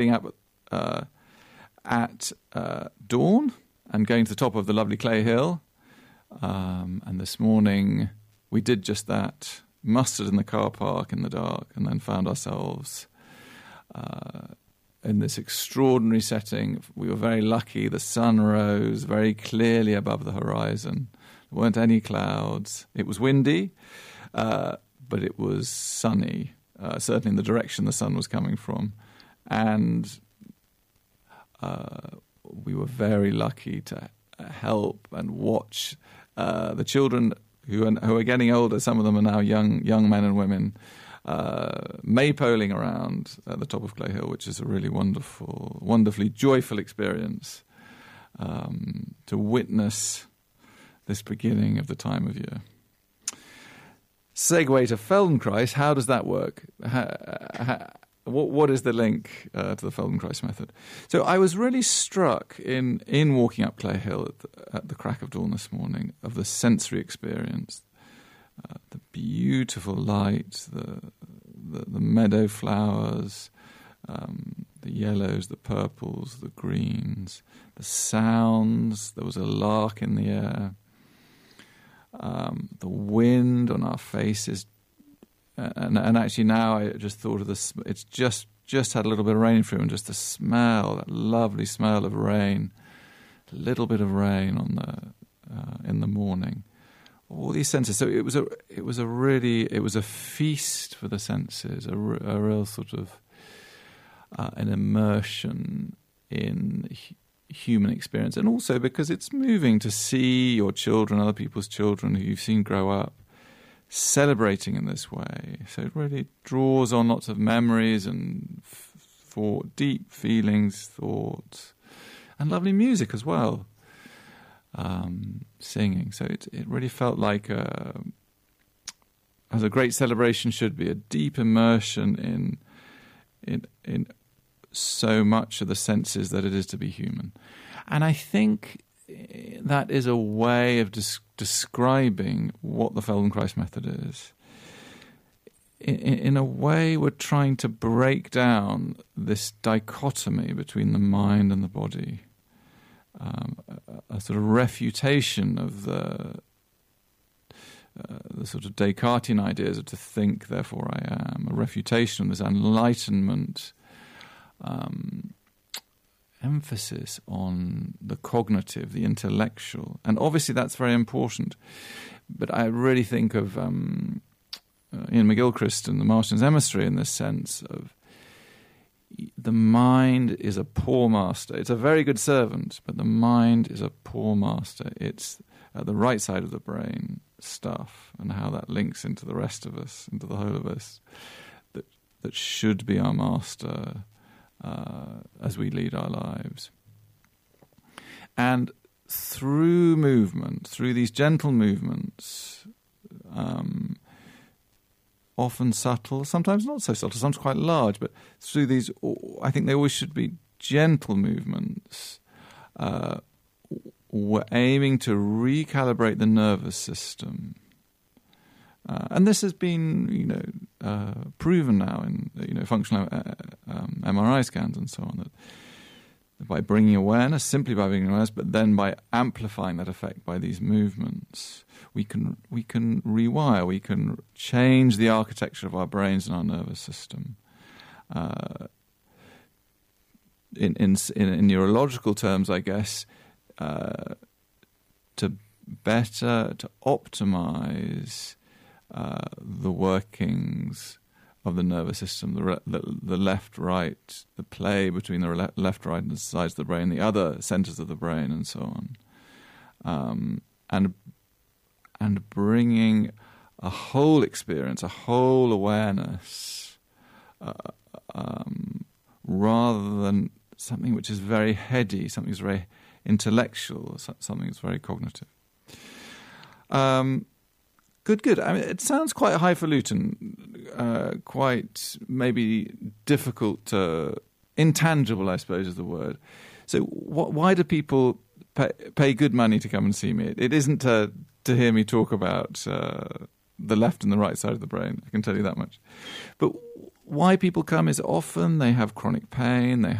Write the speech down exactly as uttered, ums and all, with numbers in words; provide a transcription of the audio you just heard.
being up uh, at uh, dawn and going to the top of the lovely Clay Hill. Um, and this morning we did just that, mustered in the car park in the dark, and then found ourselves uh, in this extraordinary setting. We were very lucky. The sun rose very clearly above the horizon. There weren't any clouds. It was windy, uh, but it was sunny, uh, certainly in the direction the sun was coming from. And uh, we were very lucky to help and watch uh, the children who are, who are getting older. Some of them are now young young men and women, uh, maypoling around at the top of Clay Hill, which is a really wonderful, wonderfully joyful experience um, to witness this beginning of the time of year. Segue to Feldenkrais. How does that work? How, how, what, what is the link uh, to the Feldenkrais method? So I was really struck in, in walking up Clay Hill at the, at the crack of dawn this morning of the sensory experience, uh, the beautiful light, the, the, the meadow flowers, um, the yellows, the purples, the greens, the sounds. There was a lark in the air. Um, the wind on our faces, and, and actually now I just thought of this. It's just just had a little bit of rain through, and just the smell, that lovely smell of rain, a little bit of rain on the uh, in the morning. All these senses. So it was a it was a really it was a feast for the senses, a, a real sort of uh, an immersion in human experience, and also because it's moving to see your children, other people's children who you've seen grow up, celebrating in this way. So it really draws on lots of memories and for deep feelings, thoughts, and lovely music as well. Um, singing. So it it really felt like a, as a great celebration should be, a deep immersion in in in. so much of the senses that it is to be human. And I think that is a way of des- describing what the Feldenkrais method is. In, in a way, we're trying to break down this dichotomy between the mind and the body, um, a, a sort of refutation of the uh, the sort of Descartesian ideas of to think, therefore I am, a refutation of this enlightenment Um, emphasis on the cognitive, the intellectual. And obviously that's very important. But I really think of um, uh, Ian McGilchrist and the Martin's Emissary in this sense of the mind is a poor master. It's a very good servant, but the mind is a poor master. It's at the right side of the brain stuff, and how that links into the rest of us, into the whole of us, that that should be our master Uh, as we lead our lives. And through movement, through these gentle movements, um, often subtle, sometimes not so subtle, sometimes quite large, but through these, I think they always should be gentle movements. Uh, we're aiming to recalibrate the nervous system. Uh, and this has been, you know, uh, proven now in, you know, functional uh, um, M R I scans and so on, that by bringing awareness, simply by bringing awareness, but then by amplifying that effect by these movements, we can we can rewire, we can change the architecture of our brains and our nervous system. Uh, in, in in in neurological terms, I guess, uh, to better to optimize Uh, the workings of the nervous system, the, re- the, the left, right, the play between the re- left, right, and the sides of the brain, the other centers of the brain, and so on, um, and and bringing a whole experience, a whole awareness, uh, um, rather than something which is very heady, something that's very intellectual, something that's very cognitive. Um, Good, good. I mean, it sounds quite highfalutin, uh, quite maybe difficult, to, intangible, I suppose is the word. So wh- why do people pay, pay good money to come and see me? It, it isn't to, to hear me talk about uh, the left and the right side of the brain, I can tell you that much. But why people come is often they have chronic pain, they